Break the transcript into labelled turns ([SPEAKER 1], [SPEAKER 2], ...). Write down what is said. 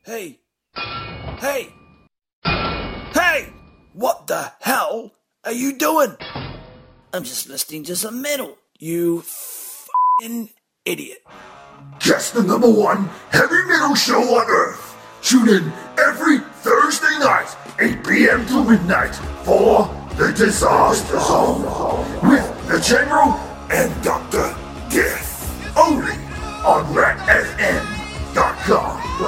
[SPEAKER 1] Hey! Hey! Hey! What the hell are you doing? I'm just listening to some metal, you f***ing idiot.
[SPEAKER 2] Just the #1 heavy metal show on Earth. Tune in every Thursday night, 8 p.m. to midnight, for The Disaster Zone with the General and Dr. Death. Only on